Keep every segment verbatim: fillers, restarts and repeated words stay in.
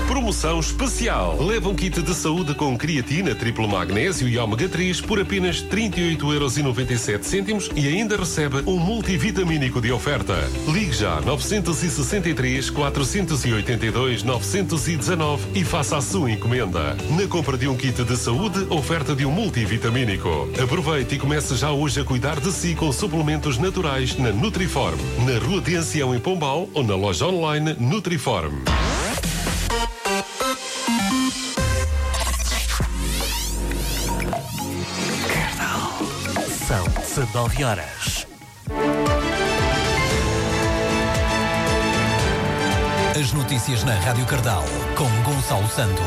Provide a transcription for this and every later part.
Promoção especial. Leva um kit de saúde com creatina, triplo magnésio e ômega três por apenas trinta e oito euros e noventa e sete cêntimos e ainda recebe um multivitamínico de oferta. Ligue já nove seis três, quatro oito dois, nove um nove e faça a sua encomenda. Na compra de um kit de saúde, oferta de um multivitamínico. Aproveite e comece já hoje a cuidar de si com suplementos naturais na Nutriform. Na Rua de Ancião em Pombal ou na loja online Nutriform. São dezenove horas. As notícias na Rádio Cardal com Gonçalo Santos.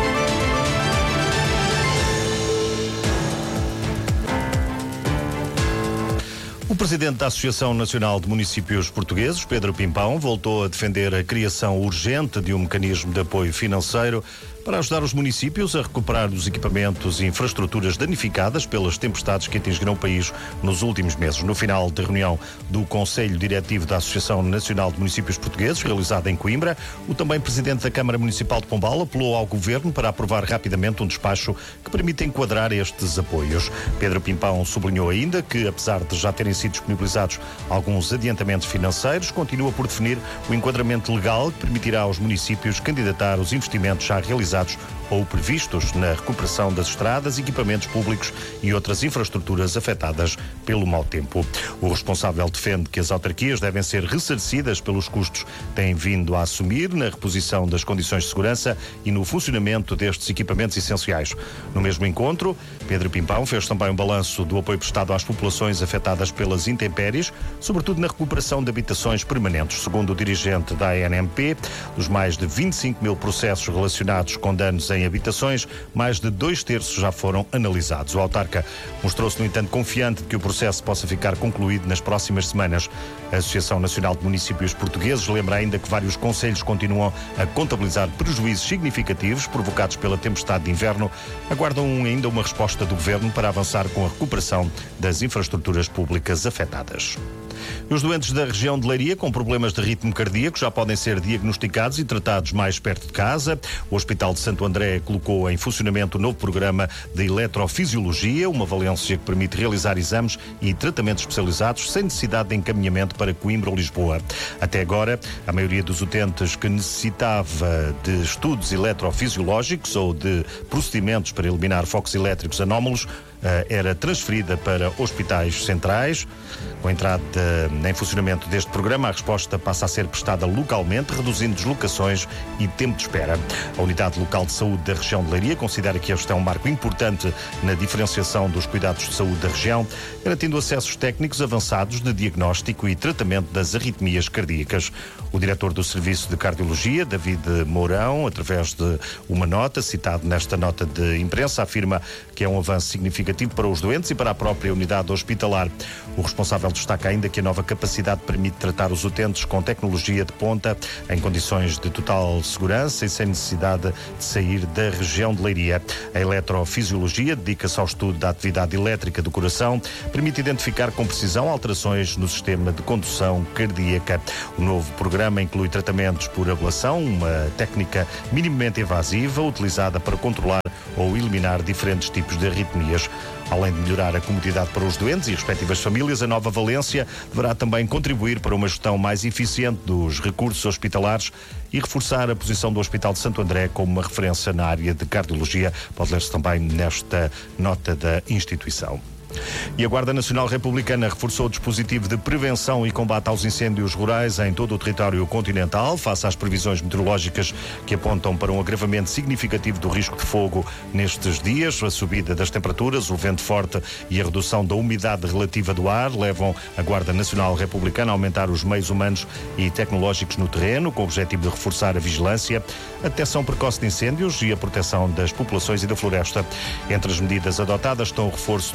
O presidente da Associação Nacional de Municípios Portugueses, Pedro Pimpão, voltou a defender a criação urgente de um mecanismo de apoio financeiro para ajudar os municípios a recuperar os equipamentos e infraestruturas danificadas pelas tempestades que atingiram o país nos últimos meses. No final da reunião do Conselho Diretivo da Associação Nacional de Municípios Portugueses, realizada em Coimbra, o também presidente da Câmara Municipal de Pombal apelou ao Governo para aprovar rapidamente um despacho que permita enquadrar estes apoios. Pedro Pimpão sublinhou ainda que, apesar de já terem sido disponibilizados alguns adiantamentos financeiros, continua por definir o enquadramento legal que permitirá aos municípios candidatar os investimentos já realizados ou previstos na recuperação das estradas, equipamentos públicos e outras infraestruturas afetadas pelo mau tempo. O responsável defende que as autarquias devem ser ressarcidas pelos custos que têm vindo a assumir na reposição das condições de segurança e no funcionamento destes equipamentos essenciais. No mesmo encontro, Pedro Pimpão fez também um balanço do apoio prestado às populações afetadas pelas intempéries, sobretudo na recuperação de habitações permanentes. Segundo o dirigente da A N M P, dos mais de vinte e cinco mil processos relacionados com danos em habitações, mais de dois terços já foram analisados. O autarca mostrou-se, no entanto, confiante de que o processo possa ficar concluído nas próximas semanas. A Associação Nacional de Municípios Portugueses lembra ainda que vários concelhos continuam a contabilizar prejuízos significativos provocados pela tempestade de inverno. Aguardam ainda uma resposta do Governo para avançar com a recuperação das infraestruturas públicas afetadas. Os doentes da região de Leiria com problemas de ritmo cardíaco já podem ser diagnosticados e tratados mais perto de casa. O Hospital de Santo André colocou em funcionamento o novo programa de eletrofisiologia, uma valência que permite realizar exames e tratamentos especializados sem necessidade de encaminhamento para Coimbra ou Lisboa. Até agora, a maioria dos utentes que necessitava de estudos eletrofisiológicos ou de procedimentos para eliminar focos elétricos anómalos era transferida para hospitais centrais. Com a entrada em funcionamento deste programa, a resposta passa a ser prestada localmente, reduzindo deslocações e tempo de espera. A Unidade Local de Saúde da região de Leiria considera que este é um marco importante na diferenciação dos cuidados de saúde da região, garantindo acessos técnicos avançados de diagnóstico e tratamento das arritmias cardíacas. O diretor do Serviço de Cardiologia, David Mourão, através de uma nota, citado nesta nota de imprensa, afirma que é um avanço significativo para os doentes e para a própria unidade hospitalar. O responsável destaca ainda que a nova capacidade permite tratar os utentes com tecnologia de ponta, em condições de total segurança e sem necessidade de sair da região de Leiria. A eletrofisiologia dedica-se ao estudo da atividade elétrica do coração, permite identificar com precisão alterações no sistema de condução cardíaca. O novo programa inclui tratamentos por ablação, uma técnica minimamente invasiva utilizada para controlar ou eliminar diferentes tipos de arritmias. Além de melhorar a comodidade para os doentes e respectivas famílias, a nova valência deverá também contribuir para uma gestão mais eficiente dos recursos hospitalares e reforçar a posição do Hospital de Santo André como uma referência na área de cardiologia. Pode ler-se também nesta nota da instituição. E a Guarda Nacional Republicana reforçou o dispositivo de prevenção e combate aos incêndios rurais em todo o território continental, face às previsões meteorológicas que apontam para um agravamento significativo do risco de fogo nestes dias. A subida das temperaturas, o vento forte e a redução da umidade relativa do ar levam a Guarda Nacional Republicana a aumentar os meios humanos e tecnológicos no terreno, com o objetivo de reforçar a vigilância, a detecção precoce de incêndios e a proteção das populações e da floresta. Entre as medidas adotadas estão o reforço do patrulhamento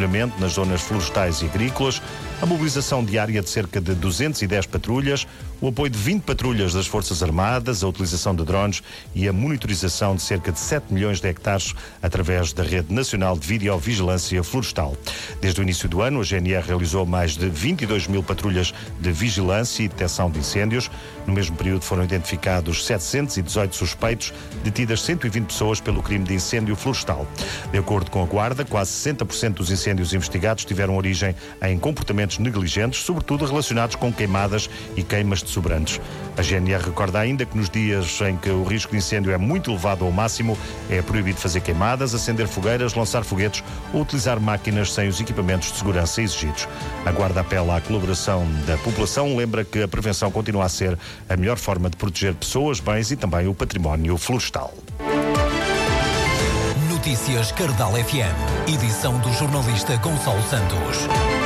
patrulhamento nas zonas florestais e agrícolas, a mobilização diária de cerca de duzentas e dez patrulhas, o apoio de vinte patrulhas das Forças Armadas, a utilização de drones e a monitorização de cerca de sete milhões de hectares através da Rede Nacional de Videovigilância Florestal. Desde o início do ano, a G N R realizou mais de vinte e dois mil patrulhas de vigilância e detecção de incêndios. No mesmo período foram identificados setecentos e dezoito suspeitos, detidas cento e vinte pessoas pelo crime de incêndio florestal. De acordo com a Guarda, quase sessenta por cento dos incêndios investigados tiveram origem em comportamentos negligentes, sobretudo relacionados com queimadas e queimas de sobrantes. A G N R recorda ainda que nos dias em que o risco de incêndio é muito elevado ao máximo, é proibido fazer queimadas, acender fogueiras, lançar foguetes ou utilizar máquinas sem os equipamentos de segurança exigidos. A Guarda apela à colaboração da população, lembra que a prevenção continua a ser a melhor forma de proteger pessoas, bens e também o património florestal. Notícias Cardal F M, edição do jornalista Gonçalo Santos.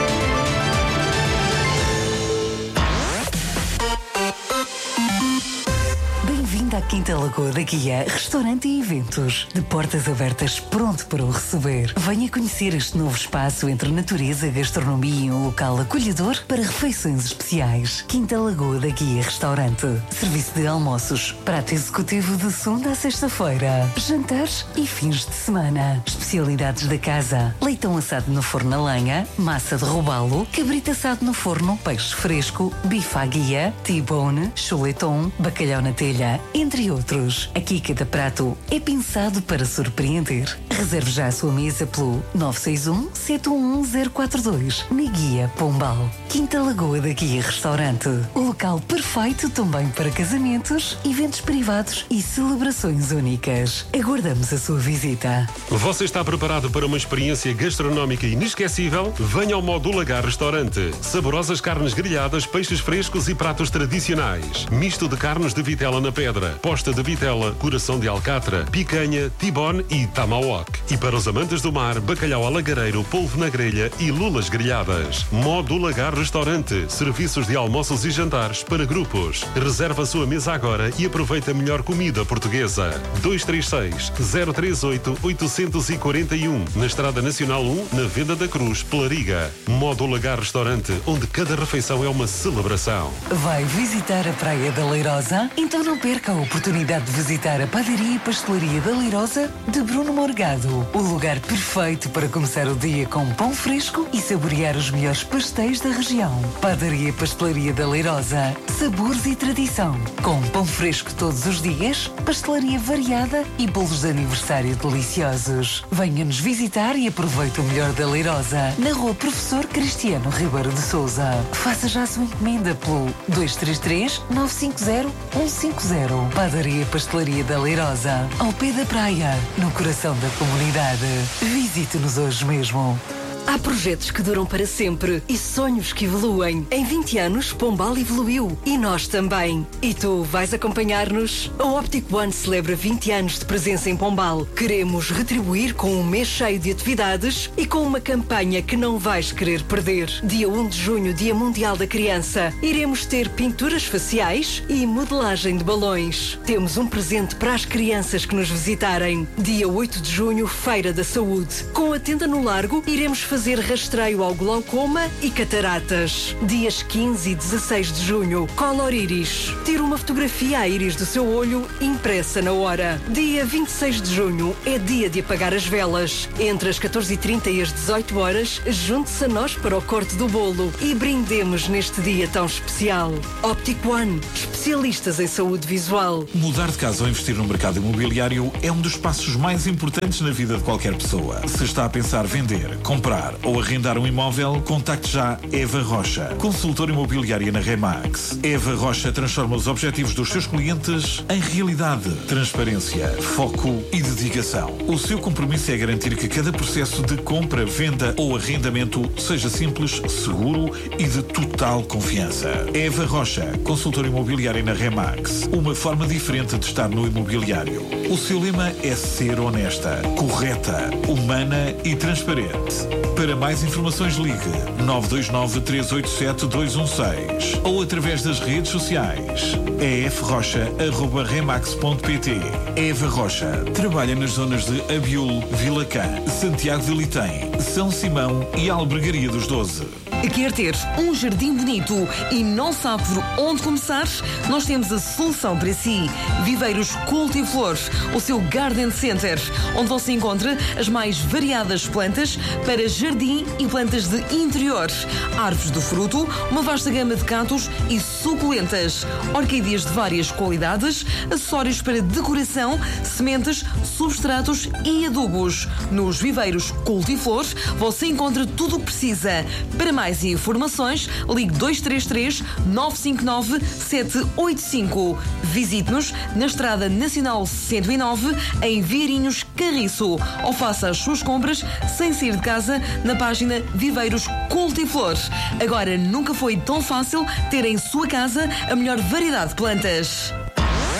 Bem-vindo à Quinta Lagoa da Guia, restaurante e eventos. De portas abertas, pronto para o receber. Venha conhecer este novo espaço entre natureza, gastronomia e um local acolhedor para refeições especiais. Quinta Lagoa da Guia Restaurante. Serviço de almoços, prato executivo de segunda a sexta-feira, jantares e fins de semana. Especialidades da casa: leitão assado no forno a lenha, massa de robalo, cabrito assado no forno, peixe fresco, bife à guia, T-bone, chuleton, bacalhau na telha, entre outros. Aqui cada prato é pensado para surpreender. Reserve já a sua mesa pelo nove seis um, sete um um, zero quatro dois na Guia Pombal. Quinta Lagoa da Guia Restaurante. O local perfeito também para casamentos, eventos privados e celebrações únicas. Aguardamos a sua visita. Você está preparado para uma experiência gastronómica inesquecível? Venha ao Modo Lagar Restaurante. Saborosas carnes grelhadas, peixes frescos e pratos tradicionais. Misto de carnes de vitela na pedra, posta de vitela, coração de alcatra, picanha, tibone e tomahawk. E para os amantes do mar, bacalhau alagareiro, polvo na grelha e lulas grelhadas. Modo Lagar Restaurante. Serviços de almoços e jantares para grupos. Reserva a sua mesa agora e aproveita a melhor comida portuguesa. dois três seis, zero três oito, oito quatro um. Na Estrada Nacional um, na Venda da Cruz, Pelariga. Modo Lagar Restaurante, onde cada refeição é uma celebração. Vai visitar a Praia da Leirosa? Então não perca a oportunidade de visitar a Padaria e Pastelaria da Leirosa de Bruno Morgado. O lugar perfeito para começar o dia com pão fresco e saborear os melhores pastéis da região. Padaria e Pastelaria da Leirosa. Sabores e tradição. Com pão fresco todos os dias, pastelaria variada e bolos de aniversário deliciosos. Venha-nos visitar e aproveite o melhor da Leirosa. Na Rua Professor Cristiano Ribeiro de Sousa. Faça já a sua encomenda pelo dois três três, nove cinco zero, um cinco zero. Padaria e Pastelaria da Leirosa. Ao pé da praia, no coração da comunidade. Visite-nos hoje mesmo. Há projetos que duram para sempre e sonhos que evoluem. Em vinte anos, Pombal evoluiu e nós também. E tu vais acompanhar-nos? A Optic One celebra vinte anos de presença em Pombal. Queremos retribuir com um mês cheio de atividades e com uma campanha que não vais querer perder. Dia um de junho, Dia Mundial da Criança. Iremos ter pinturas faciais e modelagem de balões. Temos um presente para as crianças que nos visitarem. Dia oito de junho, Feira da Saúde. Com a tenda no Largo, iremos fazer rastreio ao glaucoma e cataratas. Dias quinze e dezasseis de junho, Color Iris. Tira uma fotografia à íris do seu olho impressa na hora. Dia vinte e seis de junho é dia de apagar as velas. Entre as catorze e trinta e as dezoito horas, junte-se a nós para o corte do bolo e brindemos neste dia tão especial. Optic One, especialistas em saúde visual. Mudar de casa ou investir no mercado imobiliário é um dos passos mais importantes na vida de qualquer pessoa. Se está a pensar vender, comprar ou arrendar um imóvel, contacte já Eva Rocha, consultora imobiliária na Remax. Eva Rocha transforma os objetivos dos seus clientes em realidade. Transparência, foco e dedicação. O seu compromisso é garantir que cada processo de compra, venda ou arrendamento seja simples, seguro e de total confiança. Eva Rocha, consultora imobiliária na Remax. Uma forma diferente de estar no imobiliário. O seu lema é ser honesta, correta, humana e transparente. Para mais informações ligue nove dois nove, três oito sete, dois um seis ou através das redes sociais efrocha arroba remax ponto pt. Eva Rocha trabalha nas zonas de Abiúl, Vilacã, Santiago de Litem, São Simão e Albergaria dos Doze. Quer ter um jardim bonito e não sabe por onde começar? Nós temos a solução para si. Viveiros Cultiflores, o seu Garden Center, onde você encontra as mais variadas plantas para jardim e plantas de interior. Árvores de fruto, uma vasta gama de cantos e suculentas. Orquídeas de várias qualidades, acessórios para decoração, sementes, substratos e adubos. Nos Viveiros Cultiflores você encontra tudo o que precisa. Para mais informações, ligue dois três três, nove cinco nove, sete oito cinco. Visite-nos na Estrada Nacional cento e nove, em Vieirinhos, Carriço, ou faça as suas compras sem sair de casa na página Viveiros Cultiflores. Agora nunca foi tão fácil ter em sua casa a melhor variedade de plantas.